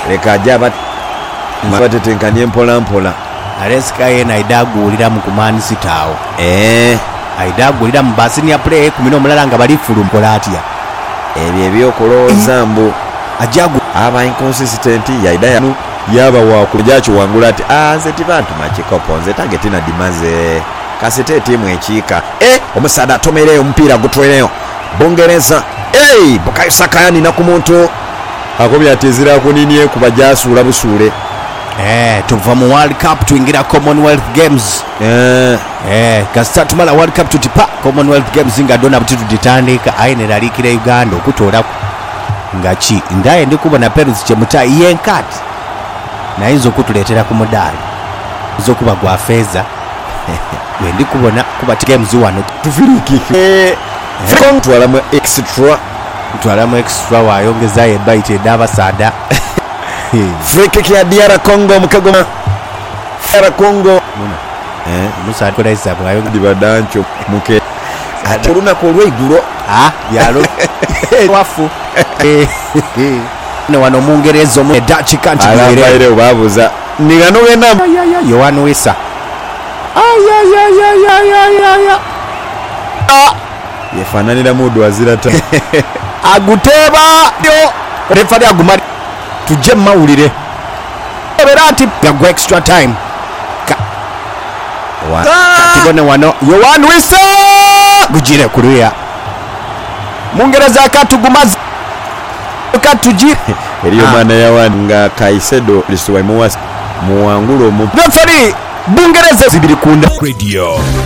leka ajaba batetenkanye mpola Aleska yena aidagulira mu kumani sitawo aidagulira mu basinia play 10 omulala nga bali fulumpola atya ebyo ebyokulowooza mbu ajagu aba inconsistent yaida yanu yaba wakuja kiwangula ati nze tibantuma kikopo nze tange tina dimaze kasite timu ekiika omusada atomereyo omupiira gutwereyo Bungereza Bukayo Saka yanina ku muntu akobya atizira kuninye kubajasuula busuule tuva mu World Cup tuingira Commonwealth Games kasita tumala World Cup tutipa Commonwealth Games nga dona buti tuditandika aine lalikira Uganda okutola ngachi ndaye ndikubona Perus chemuta yenkati na hizo kutuletera ku modali zo kuba gwa feza we ndikubona kuba games wano tufiriki twalamu extra wayongeza ebaite edaba sada free kick ya DR Congo mukagoma DR Congo musa kola isabu wayongeza dibadancho muke aturuna ko lweigulo yalo wafu ne wano mungerezo mu Dutch country alabaire babuza nigano wena Yohana Wesa yefananira mudu wazirata aguteba yo refari agumari tuje mawulire berati gagwa extra time katibone wano Yohana Wesa gujire kuruya mungereza akatugumaza katujire eriyo mana yawanga Kaisedo listuwa muwangulo mu refari Bungereza zibiri kunda radio